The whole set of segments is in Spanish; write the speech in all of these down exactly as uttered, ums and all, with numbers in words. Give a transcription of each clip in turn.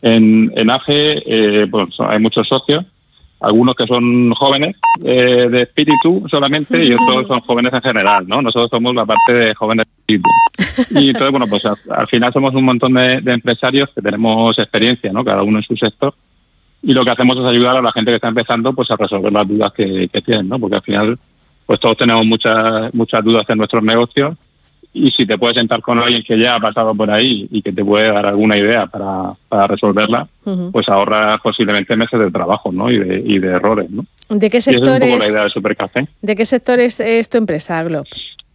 En, en A G E eh, pues, hay muchos socios, algunos que son jóvenes eh, de espíritu solamente y otros son jóvenes en general, ¿no? Nosotros somos la parte de jóvenes de espíritu. Y entonces, bueno, pues al, al final somos un montón de, de empresarios que tenemos experiencia, ¿no? Cada uno en su sector. Y lo que hacemos es ayudar a la gente que está empezando pues a resolver las dudas que, que tienen, ¿no? Porque al final pues todos tenemos muchas muchas dudas en nuestros negocios y si te puedes sentar con alguien que ya ha pasado por ahí y que te puede dar alguna idea para, para resolverla, uh-huh. pues ahorras posiblemente meses de trabajo, ¿no? Y de, y de errores, ¿no? ¿De qué sector es un poco es, la idea de Supercafé. ¿De qué sector es, es tu empresa, Aglob?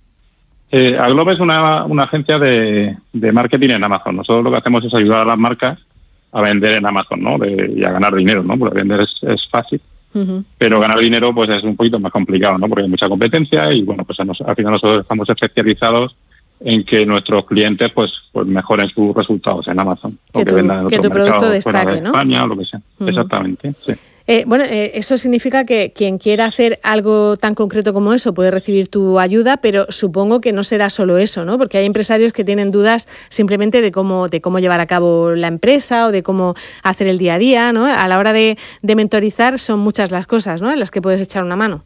Eh, Aglob es una, una agencia de, de marketing en Amazon. Nosotros lo que hacemos es ayudar a las marcas a vender en Amazon, ¿no? De, y a ganar dinero, ¿no? Porque vender es, es fácil. Uh-huh. Pero ganar dinero pues es un poquito más complicado, ¿no? Porque hay mucha competencia y bueno, pues nos, al final nosotros estamos especializados en que nuestros clientes pues pues mejoren sus resultados en Amazon. Que tu, vendan en que tu producto destaque, de ¿no? España o lo que sea. Uh-huh. Exactamente, sí. Eh, bueno, eh, eso significa que quien quiera hacer algo tan concreto como eso puede recibir tu ayuda, pero supongo que no será solo eso, ¿no? Porque hay empresarios que tienen dudas simplemente de cómo de cómo llevar a cabo la empresa o de cómo hacer el día a día, ¿no? A la hora de, de mentorizar son muchas las cosas, ¿no? En las que puedes echar una mano.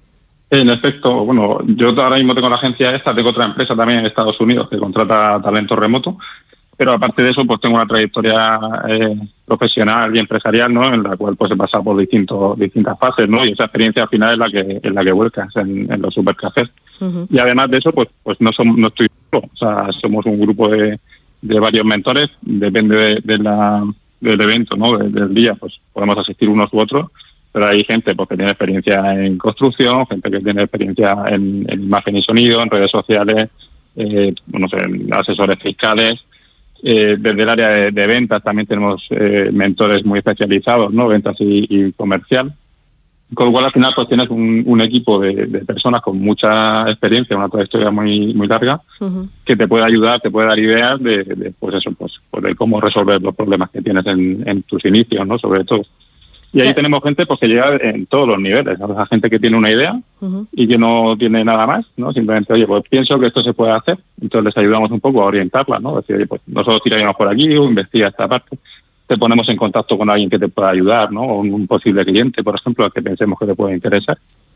En efecto, bueno, yo ahora mismo tengo la agencia esta, tengo otra empresa también en Estados Unidos que contrata talento remoto. Pero aparte de eso, pues tengo una trayectoria eh, profesional y empresarial, ¿no? En la cual pues he pasado por distintos distintas fases, ¿no? Y esa experiencia al final es la que es la que vuelcas en, en los supercafés. Uh-huh. Y además de eso, pues pues no somos no estoy solo, o sea, somos un grupo de, de varios mentores, depende de, de la del evento, ¿no? De, del día, pues podemos asistir unos u otros, pero hay gente pues que tiene experiencia en construcción, gente que tiene experiencia en, en imagen y sonido, en redes sociales, eh, no sé, en asesores fiscales. Eh, desde el área de, de ventas también tenemos eh, mentores muy especializados, ¿no? Ventas y, y comercial. Con lo cual al final pues tienes un, un equipo de, de personas con mucha experiencia, una trayectoria muy muy larga, uh-huh. que te puede ayudar, te puede dar ideas de, de pues eso, pues, pues de cómo resolver los problemas que tienes en, en tus inicios, ¿no? Sobre todo. Y ahí tenemos gente pues que llega en todos los niveles, ¿no? O sea, gente que tiene una idea uh-huh. y que no tiene nada más, ¿no? Simplemente, oye, pues pienso que esto se puede hacer, entonces les ayudamos un poco a orientarla, ¿no? Decir, oye, pues nosotros tiraríamos por aquí o investiga esta parte, te ponemos en contacto con alguien que te pueda ayudar, ¿no? O un posible cliente, por ejemplo, al que pensemos que te puede interesar.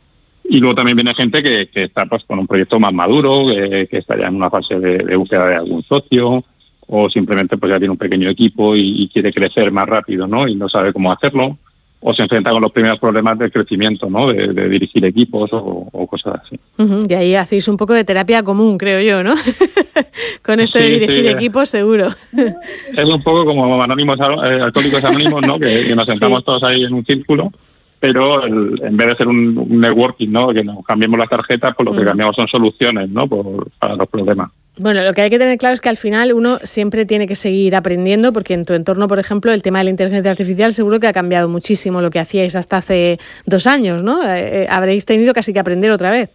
Y luego también viene gente que, que está pues con un proyecto más maduro, que, que está ya en una fase de, de búsqueda de algún socio, o simplemente pues ya tiene un pequeño equipo y, y quiere crecer más rápido, ¿no? Y no sabe cómo hacerlo. O se enfrenta con los primeros problemas del crecimiento, ¿no? De, de dirigir equipos o, o cosas así. Uh-huh. Y ahí hacéis un poco de terapia común, creo yo, ¿no? Con esto sí, de dirigir sí. equipos, seguro. Es un poco como anónimos, eh, alcohólicos anónimos, ¿no? Que, que nos sentamos sí. todos ahí en un círculo, pero el, en vez de ser un, un networking, ¿no? Que nos cambiemos las tarjetas, pues lo que uh-huh. cambiamos son soluciones, ¿no? Por, para los problemas. Bueno, lo que hay que tener claro es que al final uno siempre tiene que seguir aprendiendo, porque en tu entorno, por ejemplo, el tema de la inteligencia artificial seguro que ha cambiado muchísimo lo que hacíais hasta hace dos años, ¿no? Eh, habréis tenido casi que aprender otra vez.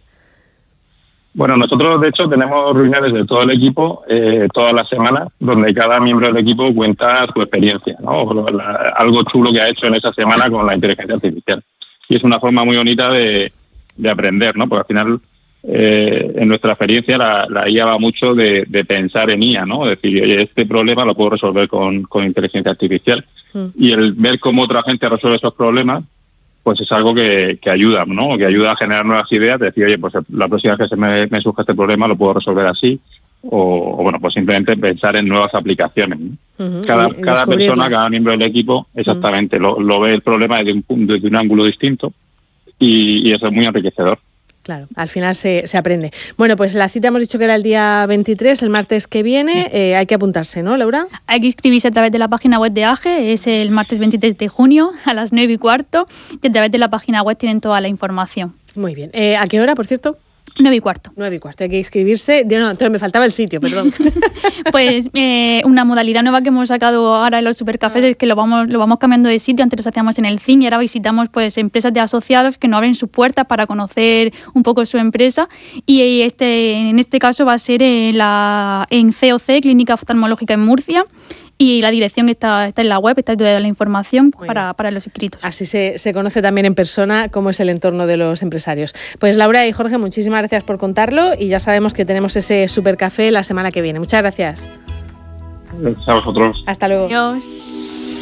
Bueno, nosotros de hecho tenemos reuniones de todo el equipo eh, todas las semanas, donde cada miembro del equipo cuenta su experiencia, ¿no? O la, algo chulo que ha hecho en esa semana con la inteligencia artificial. Y es una forma muy bonita de, de aprender, ¿no? Porque al final... Eh, en nuestra experiencia la, la I A va mucho de, de pensar en I A, ¿no? Es decir, oye, este problema lo puedo resolver con, con inteligencia artificial. Mm. Y el ver cómo otra gente resuelve esos problemas, pues es algo que, que ayuda, ¿no? Que ayuda a generar nuevas ideas, de decir, oye, pues la próxima vez que se me, me surja este problema lo puedo resolver así. O, o bueno, pues simplemente pensar en nuevas aplicaciones, ¿no? Uh-huh. Cada, cada persona, cada miembro del equipo, exactamente, uh-huh. lo, lo ve el problema desde un, punto, desde un ángulo distinto y, y eso es muy enriquecedor. Claro, al final se, se aprende. Bueno, pues la cita hemos dicho que era el día veintitrés, el martes que viene. Eh, hay que apuntarse, ¿no, Laura? Hay que inscribirse a través de la página web de A G E, es el martes veintitrés de junio a las nueve y cuarto, y a través de la página web tienen toda la información. Muy bien. Eh, ¿A qué hora, por cierto? Nueve y cuarto. Nueve y cuarto, hay que inscribirse. No, entonces me faltaba el sitio, perdón. Pues eh, una modalidad nueva que hemos sacado ahora en los supercafés ah. es que lo vamos lo vamos cambiando de sitio. Antes lo hacíamos en el C I N y ahora visitamos pues empresas de asociados que nos abren sus puertas para conocer un poco su empresa. Y este en este caso va a ser en, la, en C O C, Clínica Oftalmológica en Murcia. Y la dirección está, está en la web, está toda la información para, para los inscritos. Así se, se conoce también en persona cómo es el entorno de los empresarios. Pues Laura y Jorge, muchísimas gracias por contarlo y ya sabemos que tenemos ese supercafé la semana que viene. Muchas gracias. Gracias a vosotros. Hasta luego. Adiós.